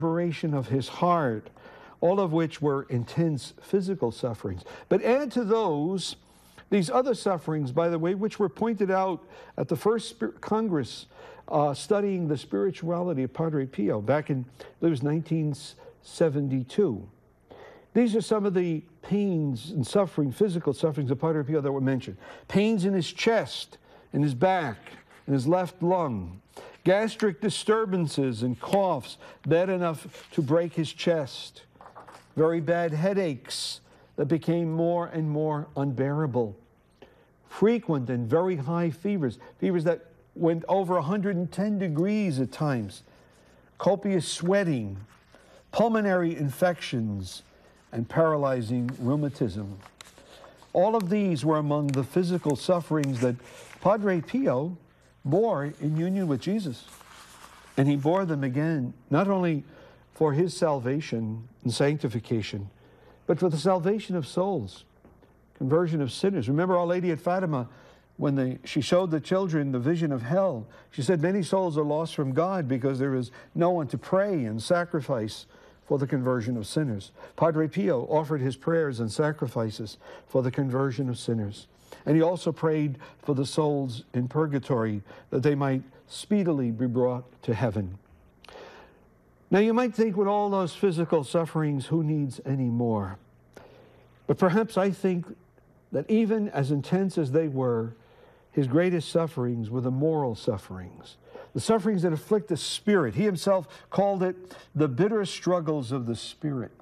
separation of his heart, all of which were intense physical sufferings. But add to those these other sufferings, by the way, which were pointed out at the first Congress studying the spirituality of Padre Pio back in, it was 1972. These are some of the pains and suffering, physical sufferings of Padre Pio that were mentioned. Pains in his chest, in his back, in his left lung. Gastric disturbances and coughs, bad enough to break his chest. Very bad headaches that became more and more unbearable. Frequent and very high fevers, fevers that went over 110 degrees at times. Copious sweating, pulmonary infections, and paralyzing rheumatism. All of these were among the physical sufferings that Padre Pio bore in union with Jesus. And he bore them again, not only for his salvation and sanctification, but for the salvation of souls, conversion of sinners. Remember Our Lady at Fatima, when she showed the children the vision of hell, she said many souls are lost from God because there is no one to pray and sacrifice for the conversion of sinners. Padre Pio offered his prayers and sacrifices for the conversion of sinners. And he also prayed for the souls in purgatory that they might speedily be brought to heaven. Now you might think with all those physical sufferings, who needs any more? But perhaps I think that even as intense as they were, his greatest sufferings were the moral sufferings. The sufferings that afflict the spirit. He himself called it the bitter struggles of the spirit.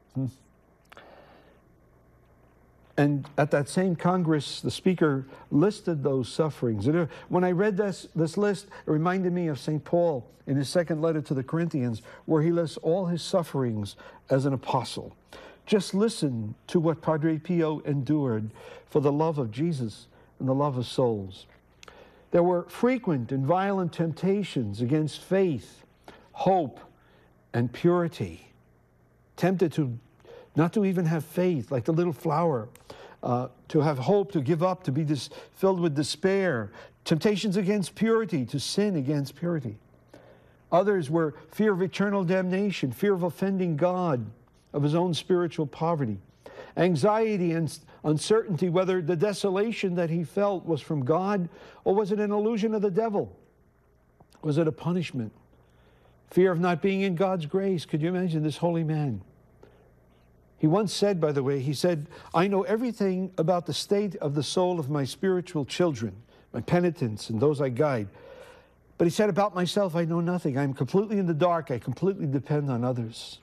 And at that same Congress, the speaker listed those sufferings. And when I read this list, it reminded me of St. Paul in his second letter to the Corinthians, where he lists all his sufferings as an apostle. Just listen to what Padre Pio endured for the love of Jesus and the love of souls. There were frequent and violent temptations against faith, hope, and purity. Tempted to not to even have faith, like the little flower, to have hope, to give up, to be filled with despair. Temptations against purity, to sin against purity. Others were fear of eternal damnation, fear of offending God, of his own spiritual poverty. Anxiety and uncertainty whether the desolation that he felt was from God or was it an illusion of the devil? Was it a punishment? Fear of not being in God's grace. Could you imagine this holy man? He once said, by the way, he said, I know everything about the state of the soul of my spiritual children, my penitents and those I guide. But he said, about myself, I know nothing. I'm completely in the dark. I completely depend on others.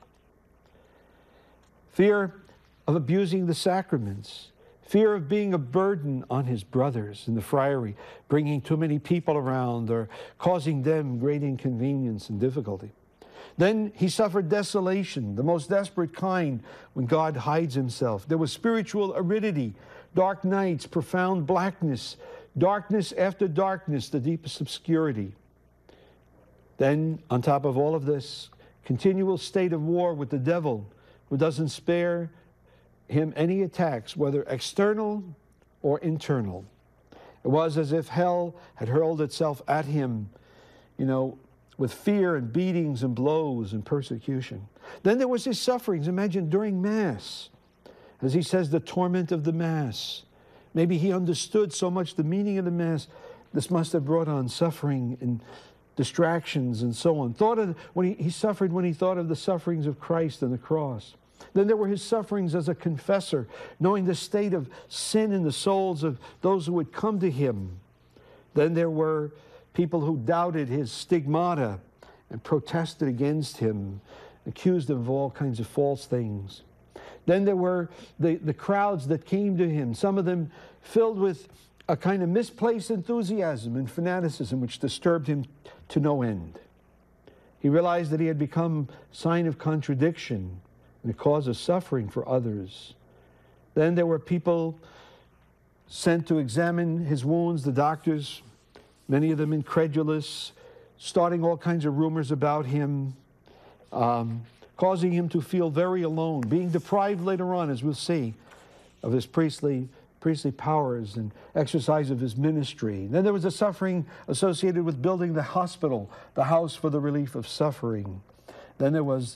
Fear of abusing the sacraments, fear of being a burden on his brothers in the friary, bringing too many people around or causing them great inconvenience and difficulty. Then he suffered desolation, the most desperate kind, when God hides himself. There was spiritual aridity, dark nights, profound blackness, darkness after darkness, the deepest obscurity. Then, on top of all of this, continual state of war with the devil, who doesn't spare him any attacks, whether external or internal. It was as if hell had hurled itself at him, with fear and beatings and blows and persecution. Then there was his sufferings. Imagine during Mass, as he says, the torment of the Mass. Maybe he understood so much the meaning of the Mass. This must have brought on suffering and distractions and so on. He suffered when he thought of the sufferings of Christ and the cross. Then there were his sufferings as a confessor, knowing the state of sin in the souls of those who would come to him. Then there were people who doubted his stigmata and protested against him, accused him of all kinds of false things. Then there were the crowds that came to him, some of them filled with a kind of misplaced enthusiasm and fanaticism which disturbed him to no end. He realized that he had become a sign of contradiction and a cause of suffering for others. Then there were people sent to examine his wounds, the doctors, many of them incredulous, starting all kinds of rumors about him, causing him to feel very alone, being deprived later on, as we'll see, of his priestly powers and exercise of his ministry. Then there was a suffering associated with building the hospital, the house for the relief of suffering. Then there was